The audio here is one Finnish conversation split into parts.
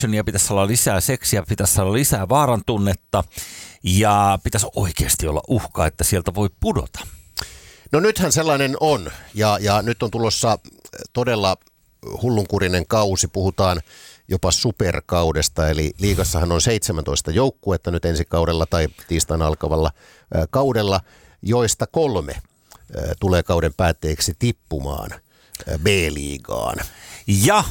ja pitäisi olla lisää seksiä, pitäisi olla lisää vaaran tunnetta ja pitäisi oikeasti olla uhka, että sieltä voi pudota. No nythän sellainen on ja nyt on tulossa todella hullunkurinen kausi, puhutaan jopa superkaudesta, eli liigassahan on 17 joukkuetta nyt ensi kaudella tai tiistaina alkavalla kaudella, joista 3 tulee kauden päätteeksi tippumaan B-liigaan. Ja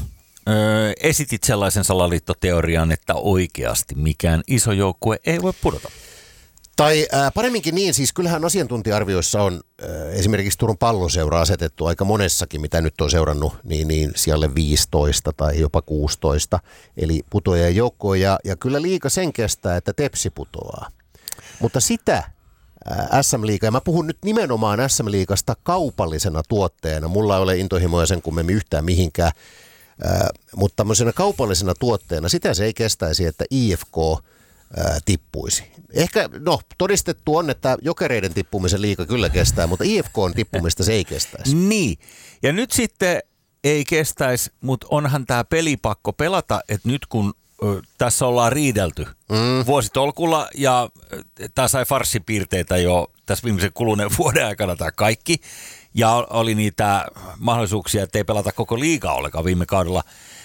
esitit sellaisen salaliittoteorian, että oikeasti mikään iso joukkue ei voi pudota. Tai paremminkin niin, siis kyllähän asiantuntija-arvioissa on esimerkiksi Turun Palloseura asetettu aika monessakin, mitä nyt on seurannut, niin siellä 15 tai jopa 16, eli putoajien joukkoon, ja kyllä liiga sen kestää, että Tepsi putoaa. Mutta sitä SM-liiga, ja mä puhun nyt nimenomaan SM-liigasta kaupallisena tuotteena, mulla ei ole intohimoja sen kummemmin yhtään mihinkään, mutta tämmöisenä kaupallisena tuotteena, sitä se ei kestäisi, että IFK tippuisi. Ehkä, todistettu on, että Jokereiden tippumisen liiga kyllä kestää, mutta IFK:n tippumista se ei kestäisi. Niin, ja nyt sitten ei kestäisi, mutta onhan tämä pelipakko pelata, että nyt kun tässä ollaan riidelty vuositolkulla ja tämä sai farssipiirteitä jo tässä viimeisen kuluneen vuoden aikana tämä kaikki, ja oli niitä mahdollisuuksia, että ei pelata koko liigaa ollenkaan viime kaudella,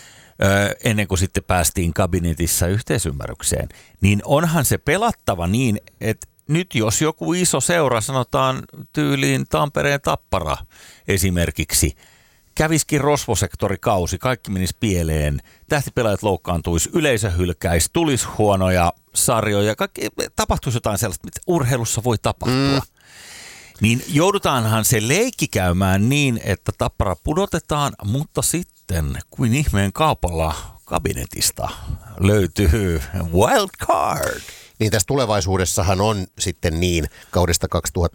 ennen kuin sitten päästiin kabinetissa yhteisymmärrykseen, niin onhan se pelattava niin, että nyt jos joku iso seura, sanotaan tyyliin Tampereen Tappara esimerkiksi, käviskin rosvosektorikausi, kaikki menisi pieleen, tähtipelaajat loukkaantuisi, yleisö hylkäisi, tulisi huonoja sarjoja, tapahtuisi jotain sellaista, mitä urheilussa voi tapahtua. Niin joudutaanhan se leikki käymään niin, että Tappara pudotetaan, mutta sitten kuin ihmeen kaupalla kabinetista löytyy wild card. Niin tässä tulevaisuudessahan on sitten niin kaudesta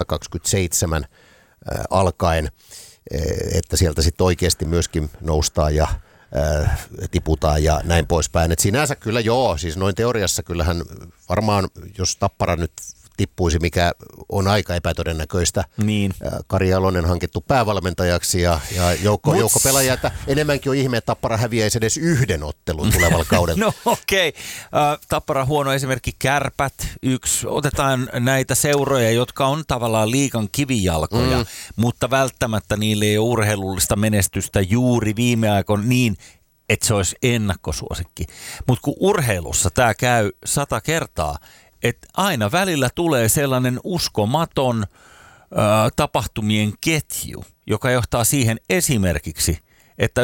2027 alkaen, että sieltä sitten oikeasti myöskin noustaan ja tiputaan ja näin poispäin. Et sinänsä kyllä siis noin teoriassa kyllähän varmaan, jos Tappara nyt tippuisi, mikä on aika epätodennäköistä. Niin. Kari Jalonen hankittu päävalmentajaksi ja joukko pelaajia, että enemmänkin on ihme, että Tappara häviäisi edes yhden ottelun tulevalla kaudella. No okei. Tappara huono esimerkki Kärpät. Otetaan näitä seuroja, jotka on tavallaan liigan kivijalkoja, mutta välttämättä niille ei ole urheilullista menestystä juuri viime aikoina niin, että se olisi ennakkosuosikki. Mutta kun urheilussa tämä käy 100 kertaa, että aina välillä tulee sellainen uskomaton tapahtumien ketju, joka johtaa siihen esimerkiksi, että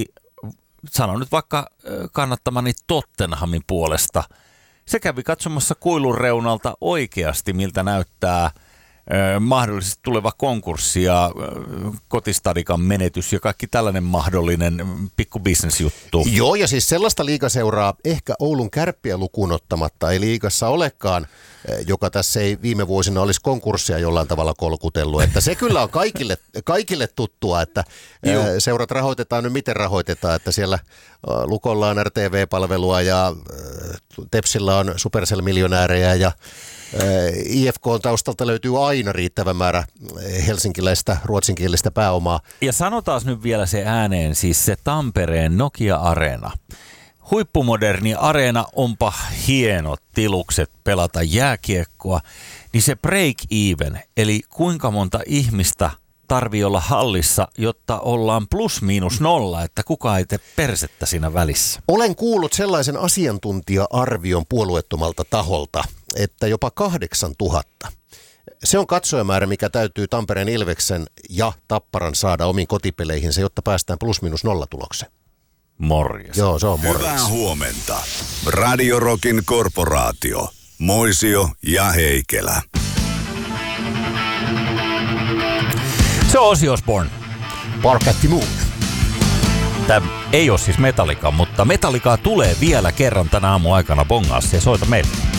sanon nyt vaikka kannattamani Tottenhamin puolesta, se kävi katsomassa kuilun reunalta oikeasti, miltä näyttää mahdollisesti tuleva konkurssi ja kotistadikan menetys ja kaikki tällainen mahdollinen pikkubisnesjuttu. Joo, ja siis sellaista liigaseuraa ehkä Oulun Kärppiä lukuun ottamatta ei liigassa olekaan, joka tässä ei viime vuosina olisi konkurssia jollain tavalla kolkutellut. Että se kyllä on kaikille tuttua, että seurat rahoitetaan nyt miten rahoitetaan, että siellä Lukolla on RTV-palvelua ja Tepsillä on Supercell-miljonäärejä ja IFK-taustalta löytyy aina riittävä määrä helsinkiläistä, ruotsinkielistä pääomaa. Ja sanotaan nyt vielä se ääneen, siis se Tampereen Nokia-areena. Huippumoderni areena, onpa hienot tilukset pelata jääkiekkoa, niin se break even, eli kuinka monta ihmistä tarvii olla hallissa, jotta ollaan plus miinus nolla, että kukaan ei tee persettä siinä välissä. Olen kuullut sellaisen asiantuntija-arvion puolueettomalta taholta, että jopa 8000. Se on katsojamäärä, mikä täytyy Tampereen Ilveksen ja Tapparan saada omiin kotipeleihinsä, jotta päästään plus miinus nolla tulokseen. Morjes. Joo, se on morjes. Hyvää huomenta. Radio Rockin korporaatio. Moisio ja Heikelä. Se on Ozzy Osbourne. Bark at the Moon. Tämä ei ole siis Metallica, mutta Metallicaa tulee vielä kerran tänä aamun aikana bongaassa ja soita meille.